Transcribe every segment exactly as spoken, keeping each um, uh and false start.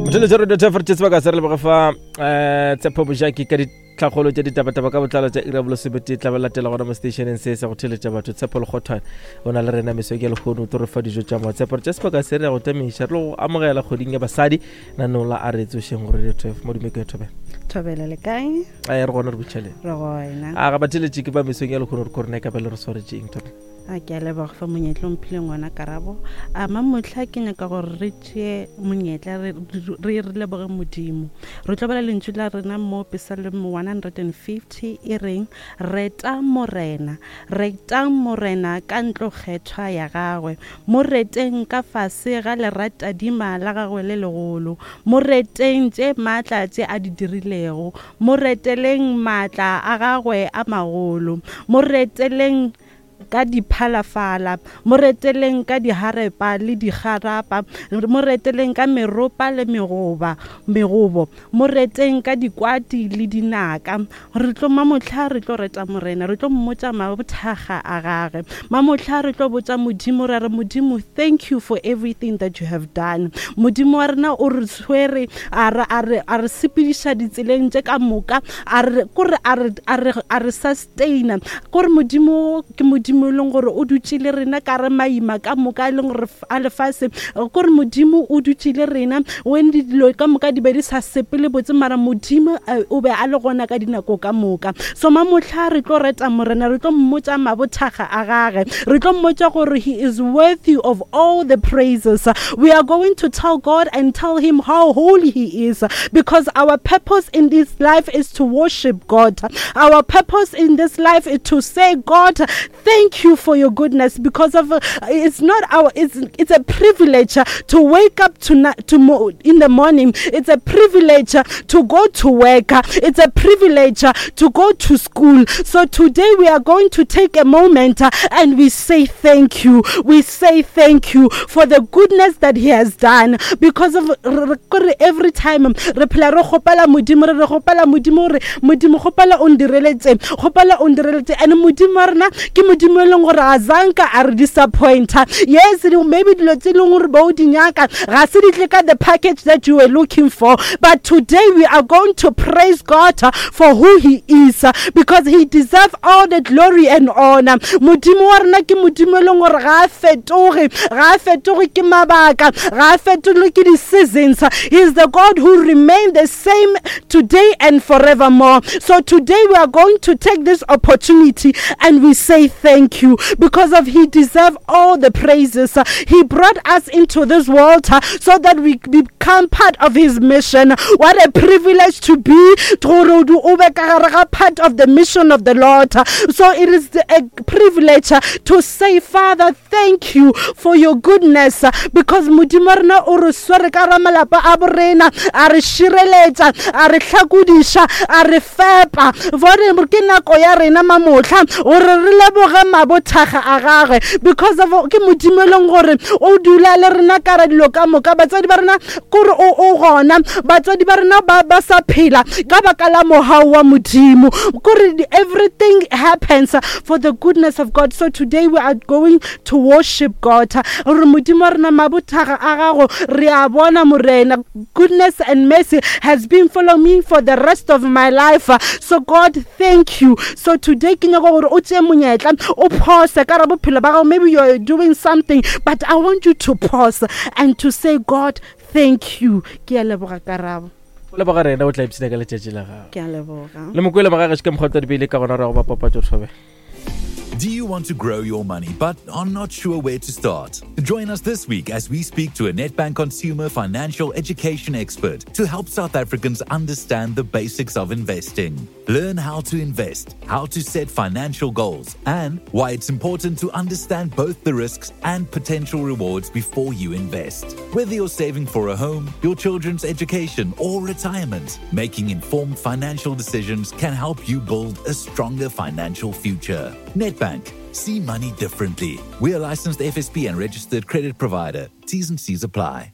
Motho le tsere data for tseba ka sere le bagafa eh tsepo bojaki ka ditlhagolo tse ditaba taba ka botlalo tsa irabolo sebete tla ba latela gona mo stationeng se sa go theletsa batho tsepo le khotwana ona le rena meso ke le khono to re fa dijo tsa mo tsepo tseba ka sere go tamisha le go amogela kgoding ya basadi na nola a re tsosheng gore re twelve mo dimeke thobe thobela le kae a re gona re butshele re goina a ga bathele tshiki ba meso ke le khono re korne ka bele re sore tshing thobe a ke a leboga fa monyetlo mphile ngwana karabo a mamotla ke nya ka gore re tšee monyetla re re leboge modimo re tlo bala lentšu la rena mo Psalm one fifty e reng reta morena reta morena ka ntlo kgethwa ya gagwe mo reteng ka fase ga lerata dima la gagwe le legolo mo reteng tše maatla tše a di dirilego mo reteleng maatla a gagwe a magolo mo reteleng ka diphalafala mo reteleng ka diharepa le digarapa mo reteleng ka meropa le megoba megobo mo reteng ka dikwati le dinaka re tlo mamotla re tlo reta morena re tlo mmotsa mabothaga a gage mamotla re tlo botsa modimo ra re modimo thank you for everything that you have done modimo wa rena o re tshwere a re a re a re sepedisha ditseleng tse ka moka a re gore a re a re sustain gore modimo ke modimo leng gore o dutile rena ka re maima ka moka leng gore a lefase gore modimo o dutile rena when dilo ka moka di be di sa sepele botse mara modimo o be a le gona ka dinako ka moka so mamotla re tlo reta morena re tlo mmotsa mabothaga a gage re tlo mmotsa gore he is worthy of all the praises. We are going to tell God and tell him how holy he is, because our purpose in this life is to worship God. Our purpose in this life is to say, God, thank you for your goodness, because of uh, it's not our it's it's a privilege uh, to wake up to to mo- in the morning. It's a privilege uh, to go to work. Uh, it's a privilege uh, to go to school. So today we are going to take a moment uh, and we say thank you. We say thank you for the goodness that he has done, because of every time re phela re gopala modimo re gopala modimo re modimo gopala o ndireletse gopala o ndireletse and modimo rena ke modimo leng gore azanka are disappoint. Yes, maybe dilo tse leng gore ba o dinyaka ga se ditle ka the package that you were looking for, but today we are going to praise God for who he is, because he deserves all the glory and honor. Modimo wa rena ke modimo leng gore ga fetoge ga fetoge ke mabaka ga fetoge ke di seasons. He is the God who remains the same today and forevermore. So today we are going to take this opportunity and we say thank you, because of he deserves all the praises. He brought us into this world so that we become part of his mission. What a privilege to be part of the mission of the Lord. So it is a privilege to say, Father, thank you for your goodness, because mudimarna uruswere karamalapa aborena are shireletsa are tlhakudisha are fepa vore murkina ko ya rena mamotla o re leboga mabothaga a gage, because of ke modimo leng gore o dula le rena ka ra dilo ka moka batsadi ba rena gore o o gona batsadi ba rena ba ba sa phela ka baka la mohau wa modimo gore everything happens for the goodness of God. So today we are going to worship God. Re modimo rena mabothaga a gago re a bona morena, goodness and mercy has been following me for the rest of my life. So God, thank you. So today ke nyaka gore o tse monyetla o pause ka ra bophelo ba gago, maybe you are doing something, but I want you to pause and to say, God, thank you. Ke a leboga karabo le ba rena o tla ipsina ka le tšetše la gago ke a leboga le mokwele magaga ke mkhotsa dibele ka gona ra go ba papatso thobe. Do you want to grow your money but are not sure where to start? Join us this week as we speak to a Nedbank consumer financial education expert to help South Africans understand the basics of investing. Learn how to invest, how to set financial goals, and why it's important to understand both the risks and potential rewards before you invest. Whether you're saving for a home, your children's education, or retirement, making informed financial decisions can help you build a stronger financial future. Nedbank. See money differently. We are licensed F S P and registered credit provider. T's and C's apply.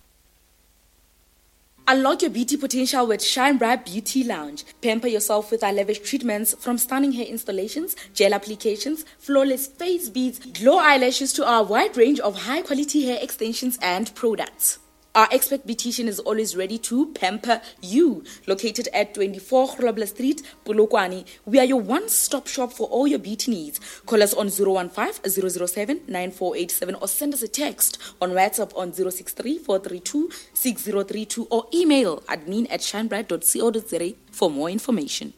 Unlock your beauty potential with Shine Bright Beauty Lounge. Pamper yourself with our lavish treatments, from stunning hair installations, gel applications, flawless face beads, glow eyelashes, to our wide range of high quality hair extensions and products. Our expert beautician is always ready to pamper you. Located at twenty-four Grobler Street, Polokwane, we are your one-stop shop for all your beauty needs. Call us on zero one five, zero zero seven, nine four eight seven or send us a text on WhatsApp on zero six three, four three two, six zero three two or email admin at shinebright dot co dot za for more information.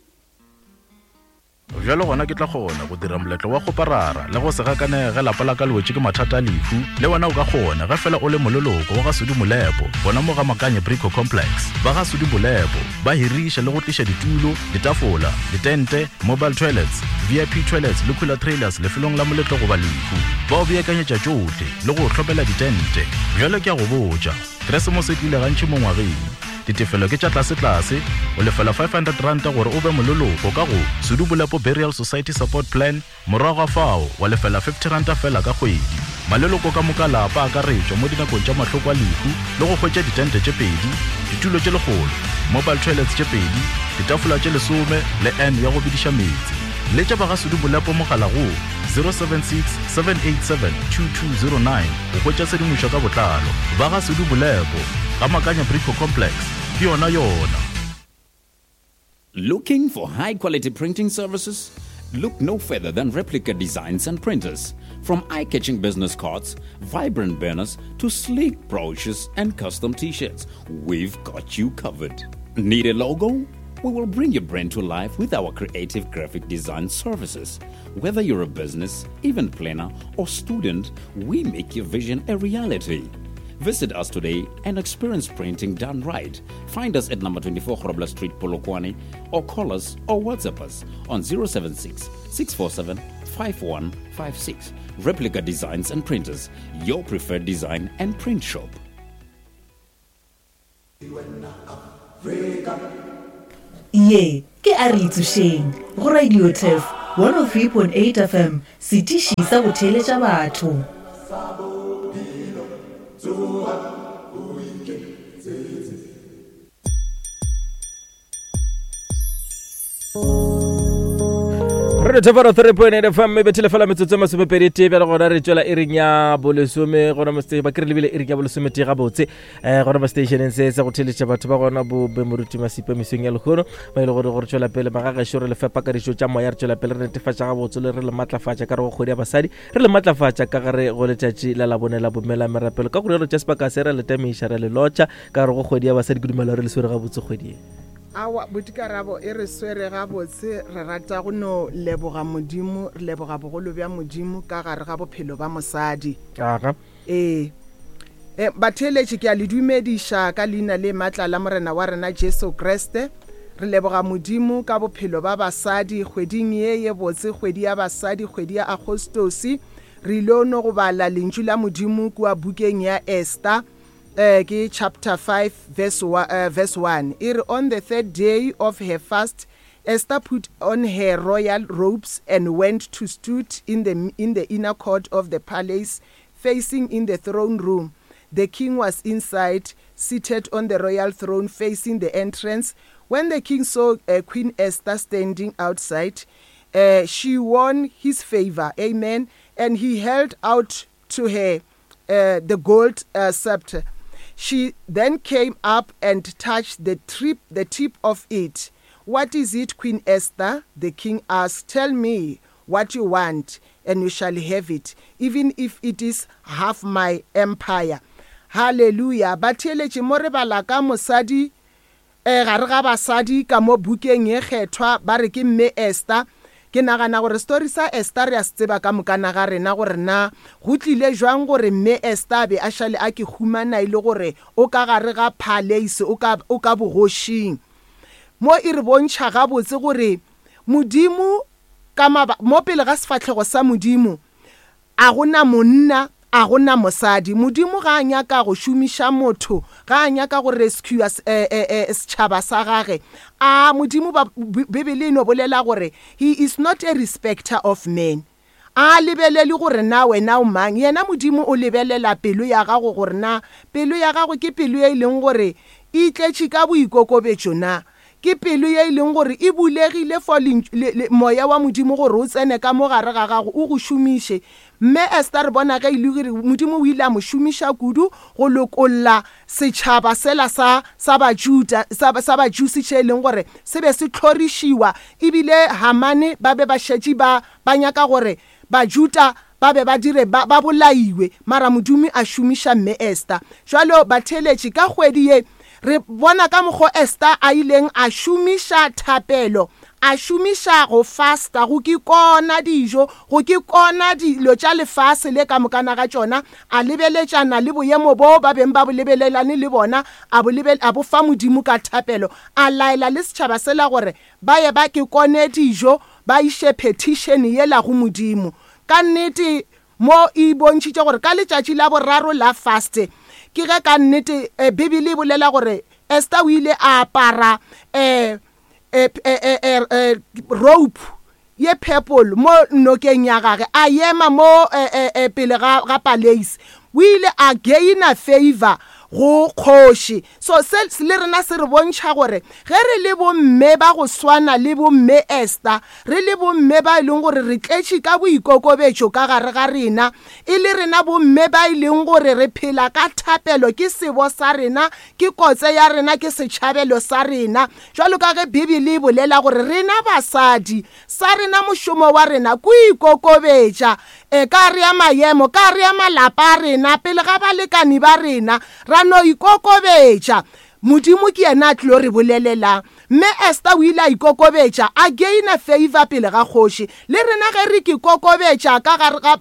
Jalo gona ke tla gona go dira moletlo wa go parara le go se gakanege lapa la ka lwetse ke mathata a lefu le wena o ka gona ga fela o le mololoko wa ga Sudi Molepo bona mo ga Makanye Brico Complex ba ga Sudi Molepo ba hirisha le go tlisha ditulo ditafola ditente mobile toilets V I P toilets le cooler trailers le felong la moletlo go ba lefu ba o beakanyetsa tsotle le go tlhopela ditente jalo ke a go botsa Christmas e tlile gantši mo ngwageng ditefelo ke tša tlase tlase o lefela five hundred rand gore o be mololoko ka go Sudi Molepo Burial Society Support Plan morago fao wa lefela fifty rand fela ka kgwedi maleloko ka moka lapa a ka retšwa mo dinakong tša mahloko a lefu le go hwetša ditente tše pedi ditulo tše legolo mobile toilets tše pedi ditafola tše lesome le n ya go bediša metsi le tša ba ga Sudi Molepo mogala go zero seven six, seven eight seven, two two zero nine go hwetša sedimošo ka botlalo ba ga Sudi Molepo ga Makanye Brico Complex ke yona yona. Looking for high-quality printing services? Look no further than Replica Designs and Printers. From eye-catching business cards, vibrant banners, to sleek brochures and custom t-shirts, we've got you covered. Need a logo? We will bring your brand to life with our creative graphic design services. Whether you're a business, event planner, or student, we make your vision a reality. Visit us today and experience printing done right. Find us at number twenty-four Grobler Street, Polokwane, or call us or WhatsApp us on zero seven six, six four seven, five one five six. Replica Designs and Printers, your preferred design and print shop. Ye, ke Aritsu Sheng, go Radio T E F one oh three point eight F M, sitishi sa go theletša batho. Radio Tavara three point eight F M me betile fela metsotso masome pedi tebe le gona re tswela e reng ya bolesome gona mo station ba kre lebile e reng ya bolesome te ga botse eh gona mo station se se go theletša batho ba gona bo be moruti masipa misong ya lekgono ba ile gore gore tswela pele ba ga shore le fepa ka dijo tša moya re tswela pele re netefatša ga botse le re le matlafatša ka re go kgodi ya basadi re le matlafatša ka gare go letšatši la la bonela bomela merapelo ka gore re tša spa ka sera le tamiša re le lotša ka re go kgodi ya basadi ke dumela re le swere ga botse kgodi awa botikarabo e re swere ga botse re rata go no leboga modimo re leboga bogolo bja modimo ka gare ga bophelo ba mosadi aga eh e batheletše ke a le dumediša ka leina le matla la morena wa rena Jesu Kriste re leboga modimo ka bophelo ba basadi kgweding ye ye botse kgwedi ya basadi kgwedi ya Agostosi re ile no go bala lentšu la modimo kua bukeng ya Esther Uh, chapter five verse one, uh, verse one. On the third day of her fast, Esther put on her royal robes and went to stood in the in the inner court of the palace, facing in the throne room. The king was inside, seated on the royal throne, facing the entrance. When the king saw uh, Queen Esther standing outside, uh, she won his favor. Amen. And he held out to her uh, the gold uh, scepter. She then came up and touched the tip, the tip of it. What is it, Queen Esther? The king asked. Tell me what you want, and you shall have it, even if it is half my empire. Hallelujah. Batheletše mo re bala ka mosadi e gare ga basadi ka mo bukeng ye kgethwa ba re ke mme Esther. Ke nagana gore story sa Esther ya tseba ka mokana ga rena gore na go tlile jwang gore mme Esther be a shale a ke humana ile gore o ka gare ga palace o ka o ka bogoshing mo e re bontšha ga botse gore modimo ka mo pele ga sefatlhego sa modimo a gona monna a gona mosadi modimo ga anya ka go shumisha motho ga anya ka go rescue setšhaba sa gage a modimo bibele no bolela gore he is not a respecter of men a lebelele gore na wena o mang yena modimo o lebelela pelo ya gago gore na pelo ya gago ke pelo e leng gore e tletše ka boikokobetšo na ke pelo ye e leng gore e bulegile for moya wa modimo gore o tsene ka mo gare ga gago o go šomiše. Mme Esther re bona ga ile gore modimo o ile a mo šomiša kudu go lokolla setšhaba sela sa sa bajuda sa sa bajusi tše leng gore se be se tlhorišiwa ebile Hamane ba be ba šetše ba ba nyaka gore bajuda ba be ba dire ba bolaiwe mara modimo a šomiša mme Esther. Jwalo batheletši ka kgwedi ye re bona ka mogo Esther a ileng a šomiša thapelo, a šomiša go fasta, go ke kona dijo, go ke kona dilo tša lefase le ka mokana ga tšona, a lebeletšana le boemo bo ba beng ba bo lebelelane le bona, a bo fa modimo ka thapelo, a laela le setšhaba sela gore ba ye ba ke kone dijo, ba iše petition yela go modimo. Ka nnete mo e bontšhitše gore ka letšatši la boraro la faste ke ge ka nnete e, Bibele e bolela gore Esther o ile a apara eh, eh, eh, eh, eh, rope ye purple mo nokeng ya gage, a ema mo eh, eh, eh, pele ga, ga palace, o ile a gaina favor go kgoši. So se le rena se re bontšha gore ge re le bomme ba go swana le bomme Esther, re le bomme ba e leng gore re tletše ka boikokobetšo ka gare ga rena, e le rena bomme ba e leng gore re phela ka thapelo, ke sebo sa rena, ke kotse ya rena, ke setšhabelo sa rena. Jwalo ka ge Bibele e bolela gore rena basadi sa rena mošomo wa rena ko ikokobetša e ka re ya maemo, ka re ya malapa a rena pele ga balekani ba rena, ra no ikokobetša. Modimo ke yena a tlo re bolelelang. Mme Esther o ile a ikokobetša a gaina favor pele ga kgoši. Le rena ge re ke kokobetša ka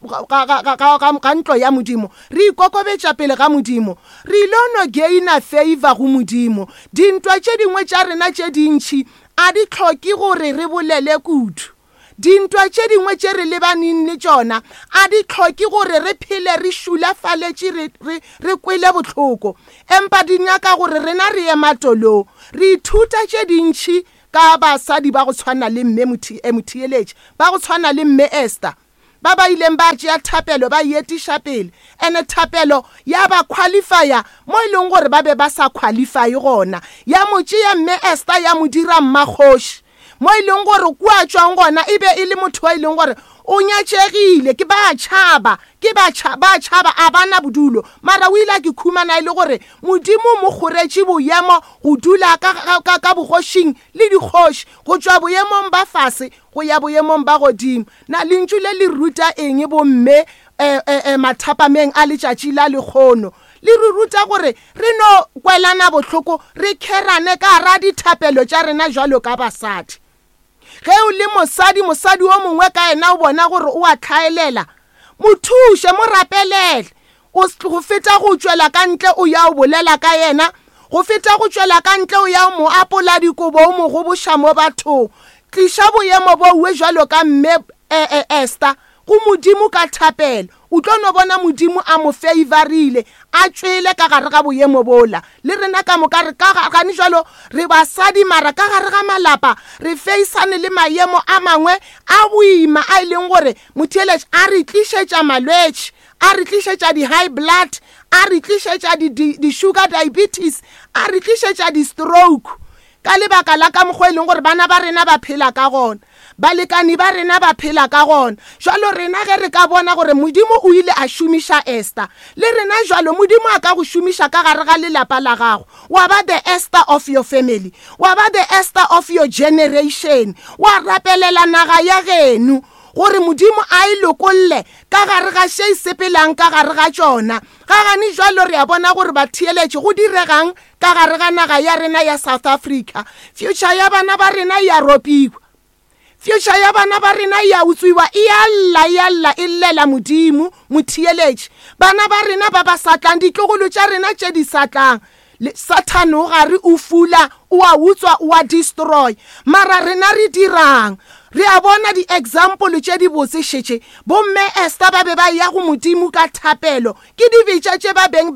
ga ntlo ya modimo, re ikokobetša pele ga modimo, re ile no gaina favor go modimo. Dintwa tše dingwe tša rena tše dintšhi a di tlhoke gore re bolele kudu. Dintwa tše dingwe tše re lebaneng le tšona a di tlhoke gore re phele re šulafaletše re, re, re kwele bohloko, empa di nyaka gore rena re ye matolong, re ithuta tše dintšhi ka basadi ba go tshwana le mme Motheeletši, ba go tshwana le mme Esther, ba ba ileng ba tšea thapelo ba yetiša pele, ene thapelo ya ba qualifier mo e leng gore ba be ba sa qualify gona, ya mo tšea mme Esther ya mo dira mmakgoši mo e leng gore kua tšwang gona e be e le motho wa e leng gore o nyatšegile ke ba tšhaba, ke ba tšhaba a bana bodulo, mara o ile a ke khumana e le gore modimo mo kgoretše boemo go dula ka, ka, ka, ka bogošing le dikgoši, go tšwa boemong ba fase go ya boemong ba godimo. Na lentšu le le ruta eng bomme eh, eh, eh, mathapameng a letšatši la lekgono, le re ruta gore re no kwelana bohloko, re kherane ka ra dithapelo tša rena jwalo ka basadi. Ge o le mosadi, mosadi o mongwe ka ena o bona gore o a tlhaelela, mo thuše, mo rapelele, o go feta go tšwela ka ntle o ya o bolela ka yena, go feta go tšwela ka ntle o ya mo apola dikobo o mo go boša mo bathong. Tliša boemo bo uwe jwalo ka mme e, e, Esther go modimo ka thapelo, o tlo no bona modimo a mo favorile a tšwele ka gare ga boemo bola. Le rena ka moka re ka gane jwalo re basadi mara ka gare ga malapa re feisane le maemo a mangwe a boima a ileng gore Motheeletši a re tlišetša malwetši, a re tlišetša di-high blood, a re tlišetša di-sugar diabetes, a re tlišetša di-stroke ka lebaka la ka mokgwa e leng gore bana ba rena ba phela ka gona, balekani ba rena ba phela ka gona. Jwalo rena ge re ka bona gore modimo o ile a šomiša Esther, le rena jwalo modimo a ka go šomiša ka gare ga lelapa la gago, wa ba the Esther of your family, wa ba the Esther of your generation, wa rapelela naga ya genu gore modimo a ilokolle ka gare ga še sepelang ka gare ga tšona. Ga gane jwalo re a bona gore Batheeletši go diregang ka gare ga naga ya rena ya South Africa. Future ya bana ba rena ya ropiwa, future ya bana ba rena ya utswiwa, e alla e alla e llela modimo Motheeletši. Bana ba rena ba ba satlang, ditlogolo tša rena tše di satlang, Satan o gare o fula, o a utswa, o a destroy, mara rena re dirang? Re a bona di-example tše di botse šetše. Bomme Esther ba be ba ya go modimo ka thapelo, ke dibetša tše ba beng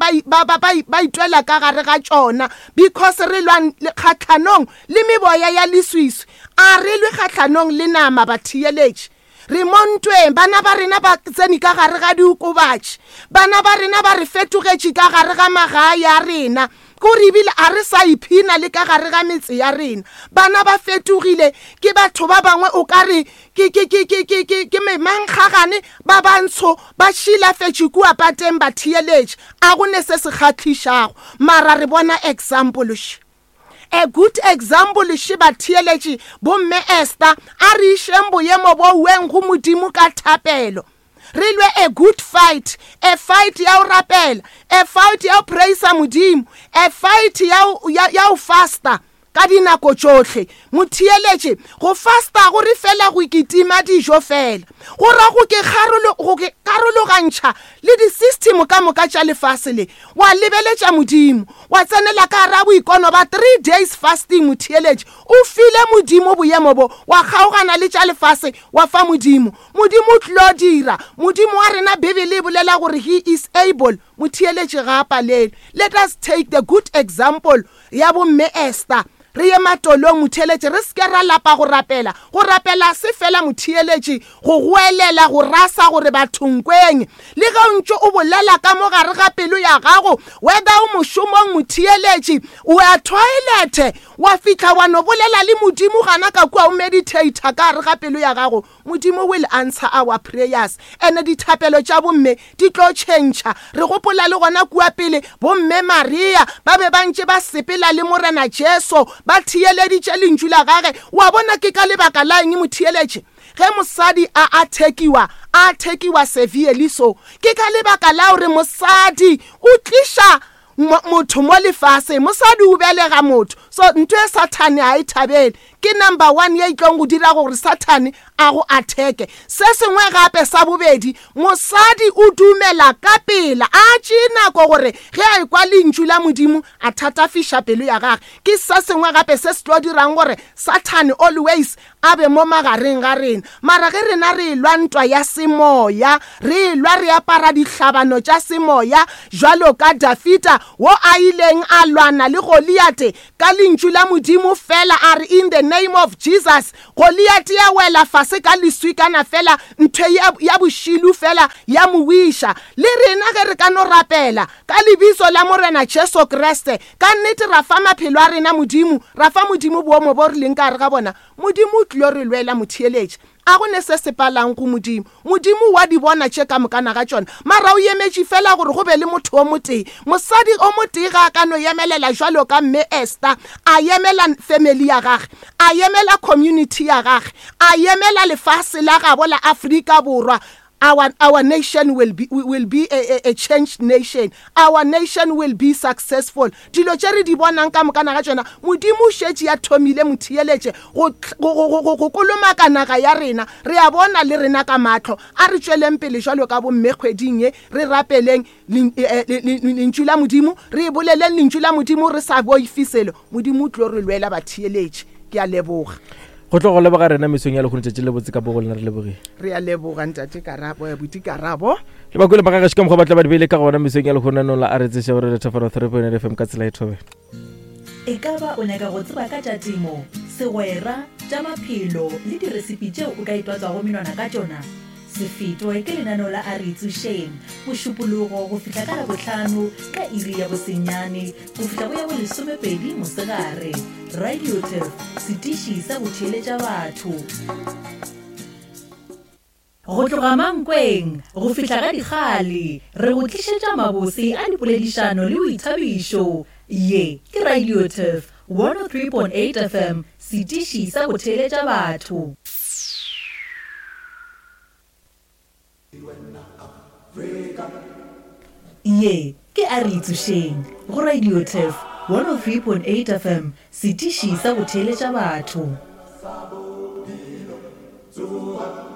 ba itwela ka gare ga tšona, because re lwan kgatlhanong le meboya ya leswiswi, a re lwe kgatlhanong le nama Batheeletši. Re montweng bana ba rena ba tseni ka gare ga diokobatši, bana ba rena ba re fetogetše ka gare ga magae ya rena, ko re bile a re sa iphina le ka gare ga metse ya rena bana ba fetogile ke batho ba bangwe o ka re ke ke ke ke ke ke ke memankgagane ba bantsho ba shilafetše kua pateng ba theeletše a go ne se se kgatlhišago mara re bona example she a good example she ba theeletše bomme Esther a re išeng boemo bo weng go modimo ka thapelo re lwe a good fight a fight ya o rapela a fight ya o praise modimo a fight ya ya, ya o fasta ka dinako tsotlhe motheeletše go fasta go re fela go ikitima dijo fela go ra go ke kgarolo go ke karologantšha le di system ka moka tša lefase le wa lebeletša modimo wa tsenela ka ra boikono ba three days fasting motheeletše o file modimo boemo bo wa kgaogana le tša lefase wa fa modimo modimo tlo dira modimo wa rena bibele e bolela gore he is able motheeletše ga a palele. Let us take the good example ya bomme Esther re ye matolong motheeletše re se ke ra lapa go rapela go rapela se fela motheeletše go goelela go rasa gore bathonkweng le ga o ntse o bolela ka mo gare ga pelo ya gago whether o mošomong motheeletše o a toilet wa fitla wa no bolela le modimo gana ka kwa o meditate ka gare ga pelo ya gago modimo will answer our prayers and dithapelo tša bomme di tlo change re gopola le gona kua pele bomme Maria ba be bantše ba sepela le morena Jesu ba theeleditše lentšu la gage wa bona ke ka lebaka la eng motheeletše ge mosadi a athekiwa a athekiwa severely so ke ka lebaka la gore mosadi o tliša motho mo lefase mosadi o belega motho so ntwe Satan a e thabele ke number one ya itlong go dira gore Satan a go atheke se sengwe gape sa bobedi mosadi o dumela ka pela a tšina go gore ge a ikwa lentšu la modimo a thatafisha pelo ya gage ke se sengwe gape se se tlo dirang gore Satan always a be mo magareng ga rena mara ge rena re lwa ntwa ya semoya re lwa re apara dihlabano tša semoya jwalo ka Dafita wo a ileng a lwana le Goliate ka lentšu la modimo fela a re in the name of Jesus Goliate ya wela fase ka leswikana fela ntwe ya, ya boshilu fela ya mowisha le rena ge re ka no rapela ka lebiso la morena Jesu Kriste ka nnete ra fa maphelo a rena modimo ra fa modimo boemo bo re leng ka re ga bona modimo tlo re lwela motheeletše a go ne se sepalang go modimo modimo wa di bona tše ka mokana ga tšona mara o emetše fela gore go be le motho o motee mosadi o motee ga a ka no emelela jwalo ka mme Esther a emela family ya gage a emela community ya gage a emela lefase la gabo la Afrika Borwa. Our, our nation will be will be a, a, a changed nation. Our nation will be successful. Dilo tše re di bonang ka mokana ga tšona modimo šetše ya thomile motheeletše go kolomaka naga ya rena re a bona le rena ka matlho a re tšweleng pele jwalo ka bomme kgweding ye re rapeleng lentšu la modimo re boleleng lentšu la modimo re sa boifiselo modimo tlo re lwela batheeletše ke a leboga go tlo go leboga rena mesong ya le khonetse le botse ka bo go lena re leboge re a leboga ntate Karabo ya buti Karabo le ba go le bagaga se ka mo batla ba dibele ka gona mesong ya le khona no la a retse shebore le tafano three point nine F M ka tsela e thobe e ka ba o nyaka go tseba ka tša temo segwera tša maphelo le diresipi tšeo o ka itwatsa go menwana ka tšona sefeto ke lenaneo la Aritsusheng mošupologo go fihla ka labohlano ka iri ya bosenyane go fihla go ya bo lesomepedi mosegare Radio Tef setiši sa botheeletša batho go tloga Mankweng go fihla ka dikgale re go tlišetša mabose a dipoledišano le boithabišo ye ke Radio Tef one oh three point eight F M setiši sa botheeletša batho ye ke Aritsusheng go Radio Tef one oh three point eight F M setiši sa botheeletša batho.